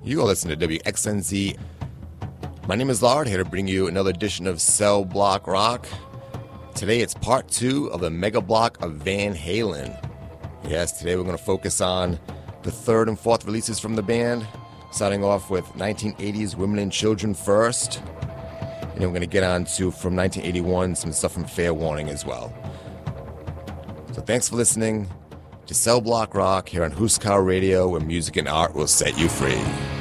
You are listening to WXNZ. My name is Lard, here to bring you another edition of Cell Block Rock. Today it's part 2 of the Mega Block of Van Halen. Yes, today we're going to focus on the third and fourth releases from the band, starting off with 1980's Women and Children first. And then we're going to get on to, from 1981, some stuff from Fair Warning as well. So thanks for listening to Cell Block Rock here on Huskar Radio, where music and art will set you free.